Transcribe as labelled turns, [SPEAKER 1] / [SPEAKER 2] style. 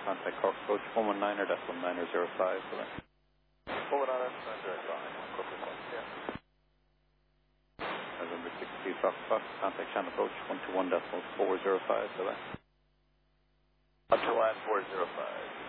[SPEAKER 1] contact Cork Approach 119 or decimal 905.
[SPEAKER 2] November
[SPEAKER 1] 60 Fox, contact Shannon Approach 121.405.
[SPEAKER 2] 121.405.